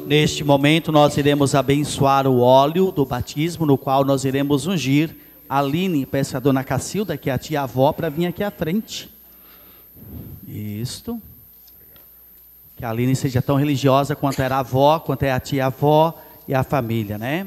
Neste momento nós iremos abençoar o óleo do batismo, no qual nós iremos ungir a Aline. Peço a dona Cacilda, que é a tia-avó, para vir aqui à frente. Isto. Que a Aline seja tão religiosa quanto era a avó, quanto é a tia-avó e a família, né?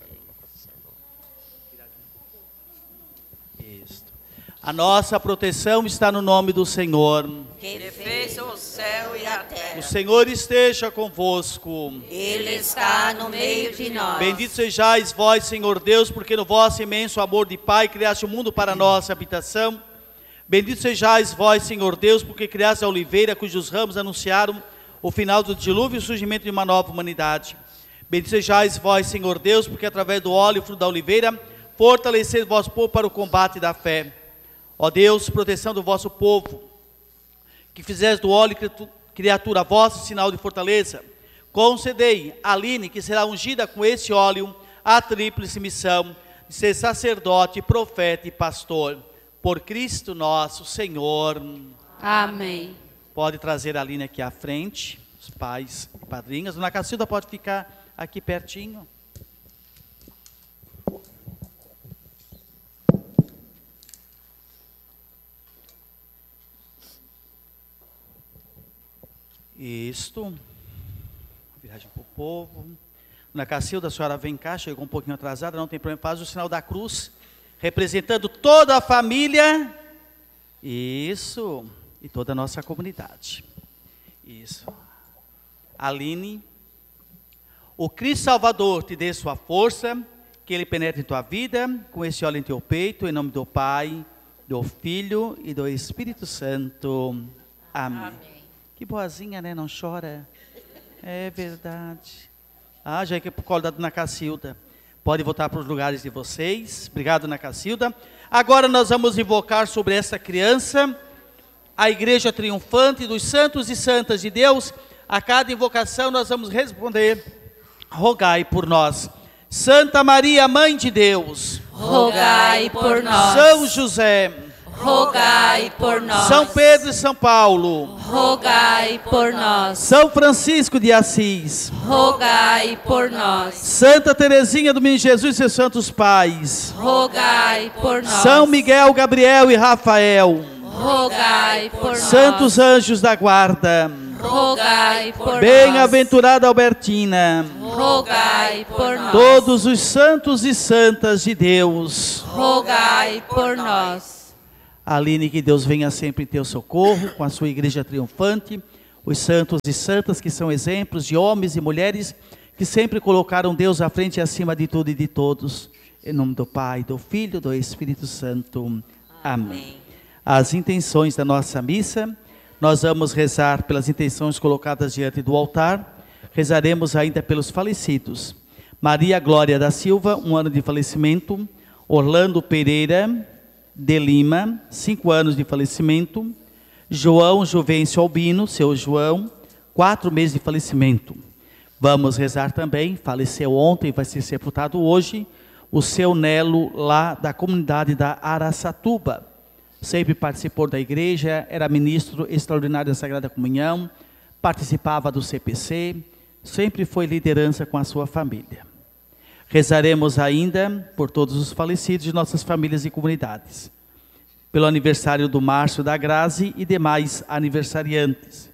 Isto. A nossa proteção está no nome do Senhor, que fez o céu e a terra. O Senhor esteja convosco. Ele está no meio de nós. Bendito sejais vós, Senhor Deus, porque no vosso imenso amor de Pai criaste o mundo para nossa habitação. Bendito sejais vós, Senhor Deus, porque criaste a oliveira, cujos ramos anunciaram o final do dilúvio e o surgimento de uma nova humanidade. Bendito sejais vós, Senhor Deus, porque através do óleo e fruto da oliveira, fortaleceis vosso povo para o combate da fé. Ó Deus, proteção do vosso povo, que fizeste do óleo criatura vossa, sinal de fortaleza, concedei a Aline, que será ungida com esse óleo, a tríplice missão de ser sacerdote, profeta e pastor. Por Cristo nosso Senhor. Amém. Pode trazer a Aline aqui à frente, os pais e padrinhas. Dona Cacilda pode ficar aqui pertinho. Isto. Viragem para o povo. Dona Cacilda, a senhora vem cá, chegou um pouquinho atrasada, não tem problema, faz o sinal da cruz, representando toda a família. Isso. E toda a nossa comunidade. Isso. Aline, o Cristo Salvador te dê sua força, que Ele penetre em tua vida, com esse óleo em teu peito, em nome do Pai, do Filho e do Espírito Santo. Amém. Amém. Que boazinha, né? Não chora. É verdade. Ah, já é que é pro colo da dona Cacilda. Pode voltar para os lugares de vocês. Obrigado, dona Cacilda. Agora nós vamos invocar sobre essa criança a igreja triunfante dos santos e santas de Deus. A cada invocação nós vamos responder: rogai por nós. Santa Maria, Mãe de Deus, rogai por nós. São José, rogai por nós. São Pedro e São Paulo, rogai por nós. São Francisco de Assis, rogai por nós. Santa Teresinha do Menino Jesus e seus santos pais, rogai por nós. São Miguel, Gabriel e Rafael, rogai por nós. Santos anjos da guarda, rogai por nós. Bem-aventurada Albertina, rogai por nós. Todos os santos e santas de Deus, rogai por nós. Aline, que Deus venha sempre em teu socorro, com a sua igreja triunfante, os santos e santas que são exemplos de homens e mulheres que sempre colocaram Deus à frente e acima de tudo e de todos. Em nome do Pai, do Filho e do Espírito Santo. Amém. As intenções da nossa missa, nós vamos rezar pelas intenções colocadas diante do altar. Rezaremos ainda pelos falecidos. Maria Glória da Silva, 1 ano de falecimento. Orlando Pereira de Lima, 5 anos de falecimento. João Juvencio Albino, seu João, 4 meses de falecimento. Vamos rezar também, faleceu ontem, vai ser sepultado hoje, o seu Nelo, lá da comunidade da Araçatuba. Sempre participou da igreja, era ministro extraordinário da Sagrada Comunhão, participava do CPC, sempre foi liderança com a sua família. Rezaremos ainda por todos os falecidos de nossas famílias e comunidades, pelo aniversário do Márcio da Grazi e demais aniversariantes,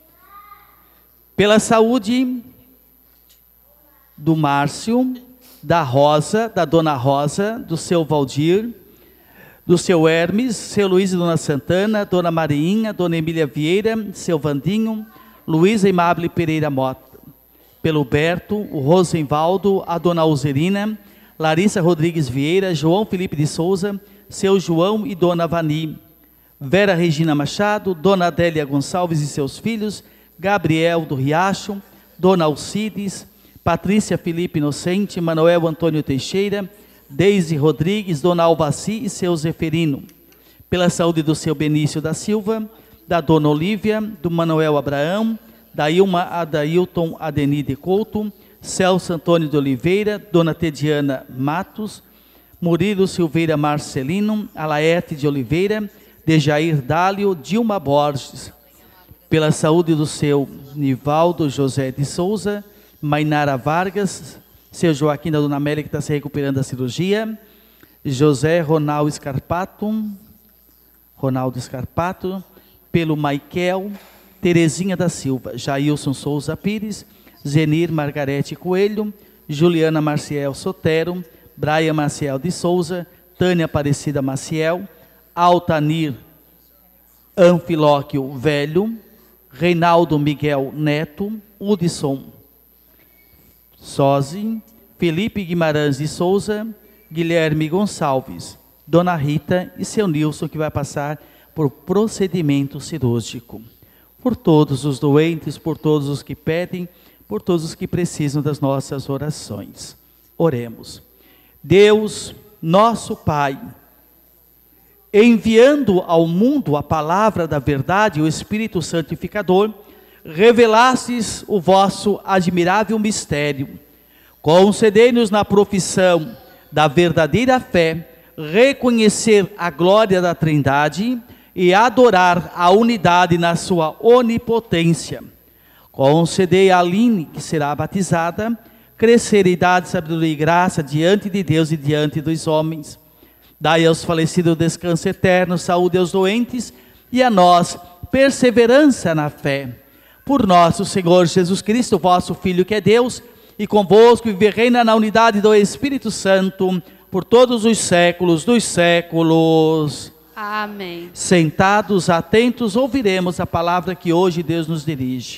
pela saúde do Márcio, da Rosa, da dona Rosa, do seu Valdir, do seu Hermes, seu Luiz e dona Santana, dona Mariinha, dona Emília Vieira, seu Vandinho, Luísa Imable Pereira Mota, pelo Berto, o Rosenvaldo, a dona Alzerina, Larissa Rodrigues Vieira, João Felipe de Souza, seu João e dona Vani, Vera Regina Machado, dona Adélia Gonçalves e seus filhos, Gabriel do Riacho, dona Alcides, Patrícia Felipe Inocente, Manuel Antônio Teixeira, Deise Rodrigues, dona Alvaci e seu Zeferino, pela saúde do seu Benício da Silva, da dona Olívia, do Manuel Abraão, da Ilma Adailton Adeni de Couto, Celso Antônio de Oliveira, dona Tediana Matos, Murilo Silveira Marcelino, Alaerte de Oliveira, Dejair Dálio, Dilma Borges, pela saúde do seu Nivaldo José de Souza, Mainara Vargas, seu Joaquim da Dona Amélia, que está se recuperando da cirurgia, José Ronaldo Scarpato, pelo Maikel, Terezinha da Silva, Jailson Souza Pires, Zenir Margarete Coelho, Juliana Marciel Sotero, Brian Maciel de Souza, Tânia Aparecida Maciel, Altanir Anfilóquio Velho, Reinaldo Miguel Neto, Hudson Sozi, Felipe Guimarães de Souza, Guilherme Gonçalves, Dona Rita e seu Nilson, que vai passar por procedimento cirúrgico. Por todos os doentes, por todos os que pedem, por todos os que precisam das nossas orações. Oremos. Deus, nosso Pai, enviando ao mundo a palavra da verdade, o Espírito Santificador, revelastes o vosso admirável mistério. Concedei-nos na profissão da verdadeira fé, reconhecer a glória da Trindade e adorar a unidade na sua onipotência. Concedei a Aline, que será batizada, crescer em idade, sabedoria e graça diante de Deus e diante dos homens. Dai aos falecidos descanso eterno, saúde aos doentes e a nós perseverança na fé. Por nosso Senhor Jesus Cristo, vosso Filho, que é Deus, e convosco vive e reina na unidade do Espírito Santo, por todos os séculos dos séculos. Amém. Sentados, atentos, ouviremos a palavra que hoje Deus nos dirige.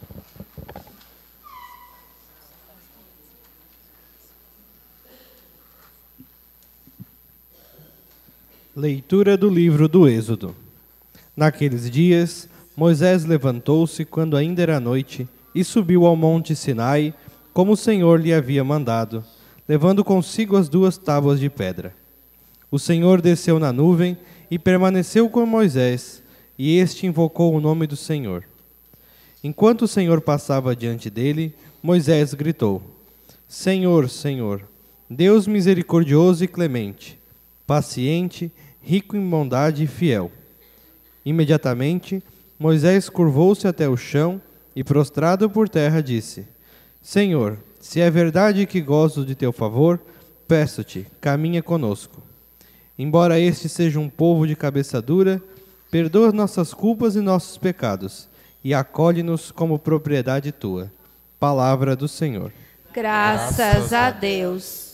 Leitura do livro do Êxodo. Naqueles dias, Moisés levantou-se quando ainda era noite e subiu ao monte Sinai, como o Senhor lhe havia mandado, levando consigo as 2 tábuas de pedra. O Senhor desceu na nuvem e permaneceu com Moisés, e este invocou o nome do Senhor. Enquanto o Senhor passava diante dele, Moisés gritou: Senhor, Senhor, Deus misericordioso e clemente, paciente, rico em bondade e fiel. Imediatamente, Moisés curvou-se até o chão e, prostrado por terra, disse: Senhor, se é verdade que gozo de teu favor, peço-te, caminha conosco. Embora este seja um povo de cabeça dura, perdoa nossas culpas e nossos pecados, e acolhe-nos como propriedade tua. Palavra do Senhor. Graças a Deus.